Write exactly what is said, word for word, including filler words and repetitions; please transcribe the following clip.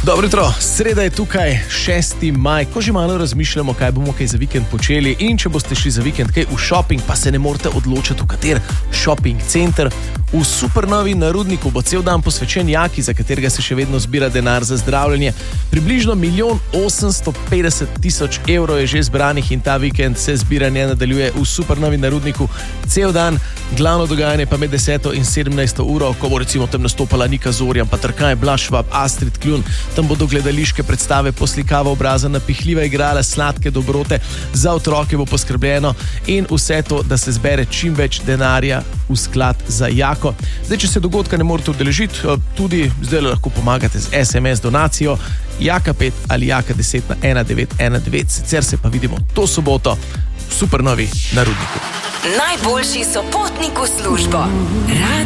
Dobro jutro, sreda je tukaj, šesti maj, ko že malo razmišljamo, kaj bomo kaj za vikend počeli in če boste šli za vikend kaj v shopping, pa se ne morete odločiti, v kater shopping center. V supernovi na Rudniku bo cel dan posvečen Jaki, za katerega se še vedno zbira denar za zdravljenje. Približno milijon osemsto petdeset tisoč evrov je že zbranih in ta vikend se zbiranje nadaljuje v supernovi na Rudniku cel dan. Glavno dogajanje pa med deseto in sedemnajsto uro, ko bo recimo tam nastopala Nika Zorjan, pa Trkaj, Blaž Švab, Astrid Kljun. Tam bodo gledališke predstave, poslikava obraza, napihljiva igrala, sladke dobrote, za otroke bo poskrbljeno in vse to, da se zbere čim več denarja v sklad za Jako. Zdaj, če se dogodka ne morete udeležiti, tudi zdaj lahko pomagate z es em es donacijo Jaka pet ali Jaka deset na ena devet ena devet. Sicer se pa vidimo to soboto v supernovi na Rudniku. Najboljši sopotnik v službo.